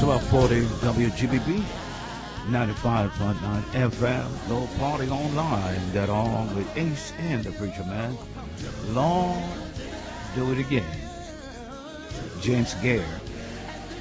1240 WGBB, 95.9 FM, Low Party Online. Got on with Ace and the Preacher Man. Lord, do it again. James Gare.